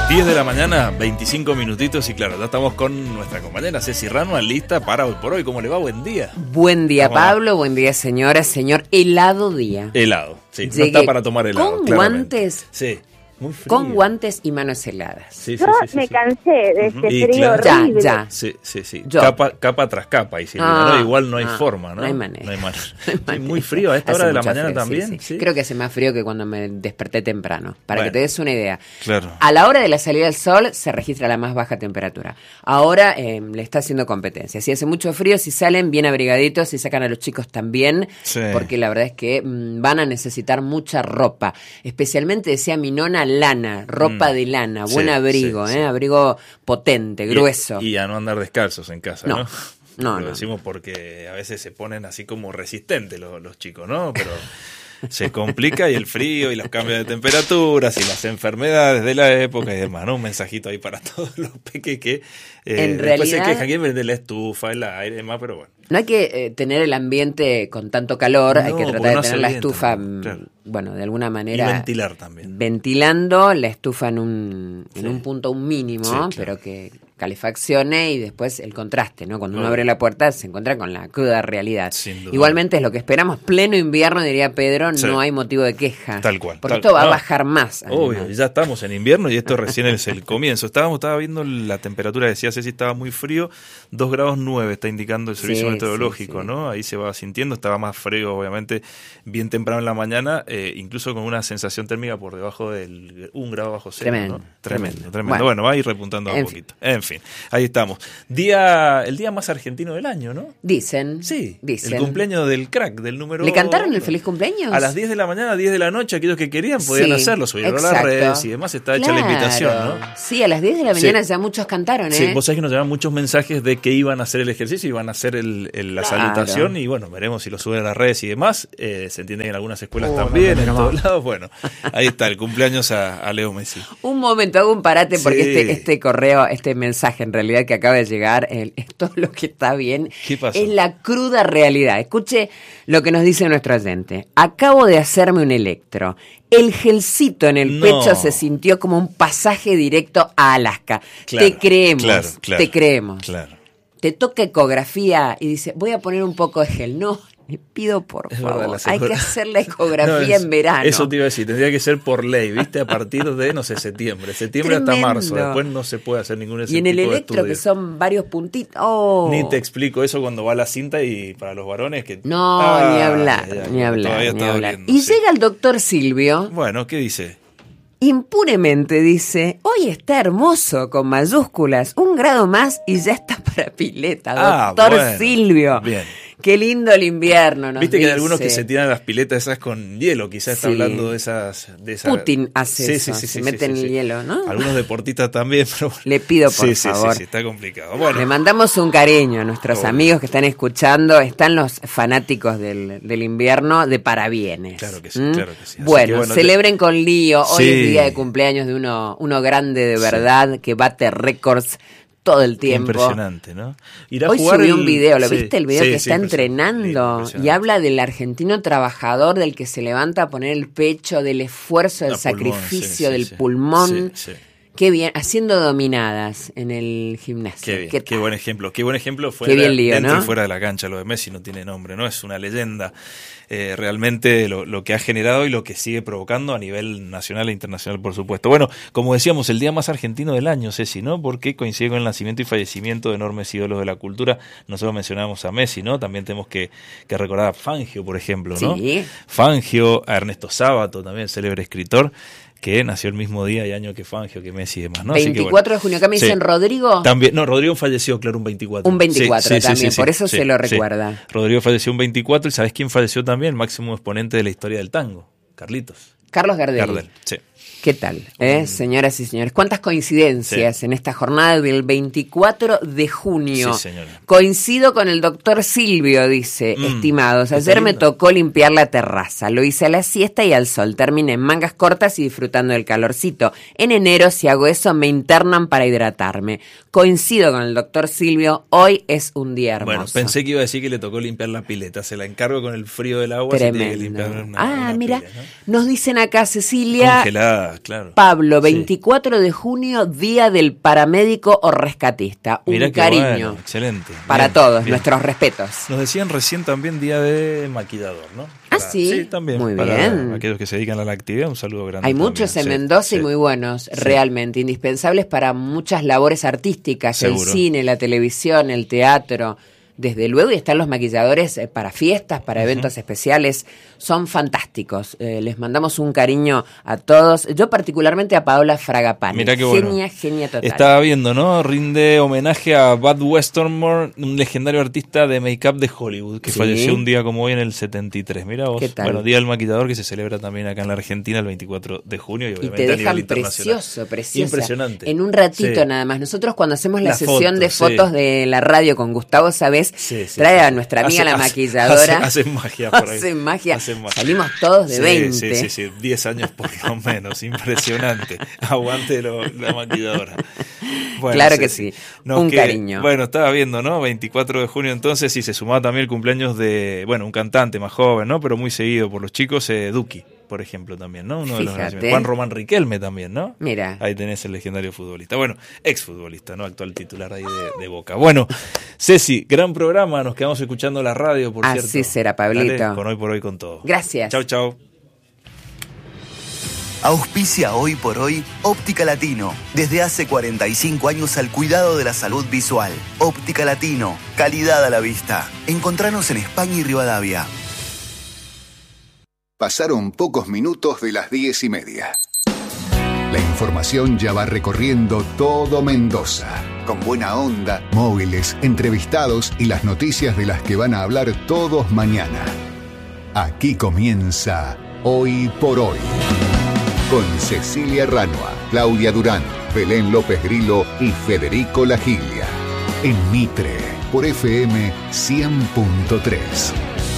10 de la mañana, 25 minutitos y claro, ya estamos con nuestra compañera Ceci Ranua lista para hoy por hoy. ¿Cómo le va? Buen día. Buen día, Pablo. Buen día, señora. Señor, helado día. Helado, sí. No está para tomar helado, con claramente. Guantes. Sí. Muy frío. Con guantes y manos heladas. Sí, Yo me cansé de este frío claro, horrible. Ya. Sí. Capa tras capa. Y si ¿no? Igual no hay forma, ¿no? No hay manera. No hay manera. Muy frío a esta hora de la mañana frío, también. Sí. Creo que hace más frío que cuando me desperté temprano. Para que te des una idea. Claro. A la hora de la salida del sol se registra la más baja temperatura. Ahora le está haciendo competencia. Si hace mucho frío, si salen bien abrigaditos, si sacan a los chicos también. Sí. Porque la verdad es que van a necesitar mucha ropa. Especialmente, decía mi nona, lana. Ropa de lana, buen abrigo, sí. Abrigo potente, grueso. Y a no andar descalzos en casa, ¿no? No. Lo decimos porque a veces se ponen así como resistentes los chicos, ¿no? Pero se complica y el frío y los cambios de temperaturas y las enfermedades de la época y demás, ¿no? Un mensajito ahí para todos los peques que en después realidad, se quejan que de la estufa, el aire y demás, pero bueno. No hay que tener el ambiente con tanto calor, hay que tratar de tener la estufa, claro. Bueno, de alguna manera. Y ventilar también. Ventilando la estufa en un punto, un mínimo, claro. pero que calefaccione y después el contraste, ¿no? Cuando uno abre la puerta se encuentra con la cruda realidad. Igualmente es lo que esperamos. Pleno invierno, diría Pedro, no hay motivo de queja. Tal cual. Porque esto va a bajar más. Obvio, ya estamos en invierno y esto recién es el comienzo. Estaba viendo la temperatura, decía Ceci, estaba muy frío, 2 grados 9 está indicando el servicio meteorológico, ¿no? Ahí se va sintiendo, estaba más frío, obviamente, bien temprano en la mañana, incluso con una sensación térmica por debajo del 1 grado bajo cero. Tremendo. Bueno, va a ir repuntando un poquito. En fin, ahí estamos. El día más argentino del año, ¿no? Dicen. El cumpleaños del crack, del número... ¿Le cantaron el feliz cumpleaños? A las 10 de la mañana, 10 de la noche, aquellos que querían podían hacerlo, subieron a las redes y demás, está hecha la invitación, ¿no? Sí, a las 10 de la mañana ya muchos cantaron, ¿eh? Sí, vos sabés que nos llevan muchos mensajes de que iban a hacer el ejercicio, iban a hacer la salutación y bueno, veremos si lo suben a las redes y demás. Se entiende que en algunas escuelas también, en todos lados. Bueno, ahí está, el cumpleaños a Leo Messi. Un momento, hago un parate porque este correo, este mensaje en realidad que acaba de llegar, todo lo que está bien, ¿Qué pasó? Es la cruda realidad. Escuche lo que nos dice nuestro oyente. Acabo de hacerme un electro. El gelcito en el pecho se sintió como un pasaje directo a Alaska. Te creemos, te creemos. Claro. Te toca ecografía y dice, voy a poner un poco de gel. No, le pido por favor, hay que hacer la ecografía en verano. Eso te iba a decir, tendría que ser por ley, ¿viste? A partir de, no sé, septiembre hasta marzo, después no se puede hacer ningún ese y en tipo el electro de que son varios puntitos. Ni te explico eso cuando va la cinta y para los varones que... No, ni hablar. Y llega el doctor Silvio. Bueno, ¿qué dice? Impunemente dice, hoy está hermoso, con mayúsculas, 1 grado más y ya está para pileta, doctor Silvio. Bien. Qué lindo el invierno, nos Viste que dice. hay algunos que se tiran las piletas esas con hielo, quizás está hablando de esas... Putin hace eso, se mete en el hielo, ¿no? Algunos deportistas también, pero bueno. Le pido por favor. Sí, está complicado. Bueno. Le mandamos un cariño a nuestros amigos que están escuchando, están los fanáticos del invierno de parabienes. Claro que sí, claro que sí. Bueno, celebren con lío, hoy es día de cumpleaños de uno grande de verdad, que bate récords todo el tiempo. Impresionante, ¿no? Hoy subió un video, ¿lo viste? El video que está entrenando y habla del argentino trabajador, del que se levanta a poner el pecho, del esfuerzo, del sacrificio, del pulmón. Qué bien, haciendo dominadas en el gimnasio. Qué buen ejemplo. Qué buen ejemplo fue dentro y fuera de la cancha. Lo de Messi no tiene nombre, ¿no? Es una leyenda. Realmente lo que ha generado y lo que sigue provocando a nivel nacional e internacional, por supuesto. Bueno, como decíamos, el día más argentino del año, Ceci, ¿no? Porque coincide con el nacimiento y fallecimiento de enormes ídolos de la cultura. Nosotros mencionamos a Messi, ¿no? También tenemos que recordar a Fangio, por ejemplo, ¿no? Sí. Fangio, a Ernesto Sábato, también célebre escritor, que nació el mismo día y año que Fangio, que Messi y demás, ¿no? 24 de junio, acá me dicen Rodrigo. También, no, Rodrigo falleció, claro, un 24. Un 24 también, por eso se lo recuerda. Rodrigo falleció un 24, ¿y sabés quién falleció también? El máximo exponente de la historia del tango, Carlitos. Carlos Gardel. Sí. ¿Qué tal? Señoras y señores, cuántas coincidencias en esta jornada del 24 de junio. Sí, señora. Coincido con el doctor Silvio, dice, estimados. Ayer me tocó limpiar la terraza. Lo hice a la siesta y al sol. Terminé en mangas cortas y disfrutando del calorcito. En enero, si hago eso, me internan para hidratarme. Coincido con el doctor Silvio, hoy es un día hermoso. Bueno, pensé que iba a decir que le tocó limpiar la pileta. Se la encargo con el frío del agua. Tremendo. Se tiene que limpiar una mira, pileta, ¿no? nos dicen dicen acá, Cecilia. Congelada, claro. Pablo, 24 de junio, Día del Paramédico o Rescatista. Un cariño. Bueno, excelente. Para bien, todos, bien. Nuestros respetos. Nos decían recién también Día de Maquillador, ¿no? ¿Sí? Sí, también. Muy para bien. aquellos que se dedican a la actividad, un saludo grande. Hay muchos en Mendoza y muy buenos, realmente, indispensables para muchas labores artísticas, Seguro. el cine, la televisión, el teatro. Desde luego, y están los maquilladores para fiestas, para eventos especiales, son fantásticos. Les mandamos un cariño a todos. Yo particularmente a Paola Fragapane. Mirá qué bueno. Genia total. Estaba viendo, ¿no? Rinde homenaje a Bud Westmore, un legendario artista de make-up de Hollywood, que falleció un día como hoy en el 73. Mirá vos. ¿Qué tal? Bueno, Día del Maquillador, que se celebra también acá en la Argentina el 24 de junio y obviamente te a dejan nivel internacional. precioso. Impresionante. En un ratito nada más. Nosotros cuando hacemos la sesión de fotos de la radio con Gustavo Sabés, trae a nuestra amiga la maquilladora. Hace magia por ahí. Hacen magia. Salimos todos de 20. Sí, 10 años por lo menos. Impresionante. Aguante la maquilladora. Bueno, claro que sí. Un cariño. Bueno, estaba viendo, ¿no? 24 de junio entonces, y se sumaba también el cumpleaños de, un cantante más joven, ¿no? Pero muy seguido por los chicos, Duki, por ejemplo, también, ¿no? Uno de los Juan Román Riquelme también, ¿no? Mira. Ahí tenés el legendario futbolista. Bueno, exfutbolista, ¿no? Actual titular ahí de Boca. Bueno, Ceci, gran programa, nos quedamos escuchando la radio, por cierto. Así será, Pablito. Dale, con Hoy por Hoy con todo. Gracias. Chau. Auspicia Hoy por Hoy Óptica Latino. Desde hace 45 años al cuidado de la salud visual. Óptica Latino, calidad a la vista. Encontranos en España y Rivadavia. Pasaron pocos minutos de las 10:30. La información ya va recorriendo todo Mendoza. Con buena onda, móviles, entrevistados y las noticias de las que van a hablar todos mañana. Aquí comienza Hoy por Hoy. Con Cecilia Ranua, Claudia Durán, Belén López Grillo y Federico Lagilia. En Mitre, por FM 100.3.